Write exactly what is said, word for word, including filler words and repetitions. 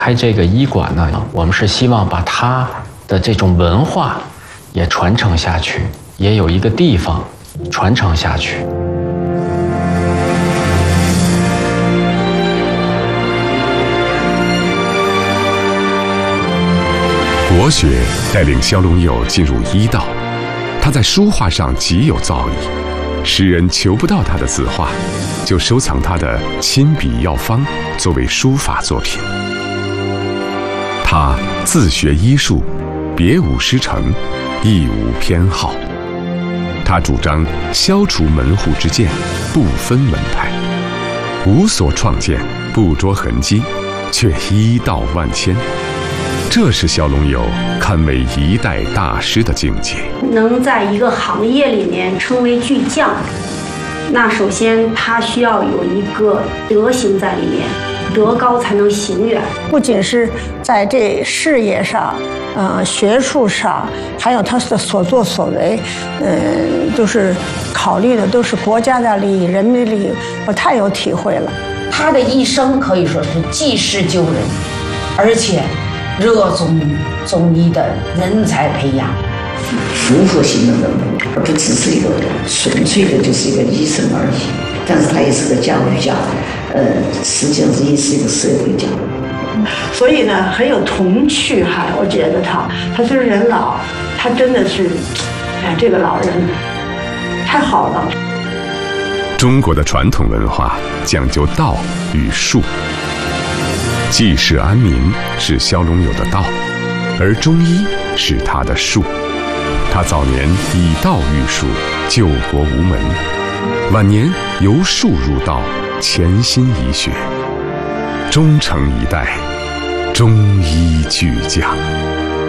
开这个医馆呢，我们是希望把它的这种文化也传承下去，也有一个地方传承下去。 国学带领萧龙友进入医道，他在书画上极有造诣，诗人求不到他的字画，就收藏他的亲笔药方作为书法作品。他自学医术，别无师承，亦无偏好。他主张消除门户之见，不分门派，无所创建，不着痕迹，却医道万千。这是萧龙友堪为一代大师的境界。 能在一个行业里面称为巨匠，那首先他需要有一个德行在里面，德高才能行远。 不仅是在这事业上，呃，学术上，还有他的所作所为，嗯，就是考虑的都是国家的利益、人民的利益，我太有体会了。 他的一生可以说是济世救人，而且热衷中医的人才培养， 复合型的人物，而不只是一个纯粹的就是一个医生而已。但是他也是个教育家，呃，实际上也是一个社会家。 所以呢，很有童趣哈。我觉得他，他虽然人老，他真的是，哎，这个老人太好了。 中国的传统文化讲究道与术。济世安民是萧龙友的道，而中医是他的术。他早年以道育术，救国无门；晚年由术入道，潜心医学，终成一代中医巨匠。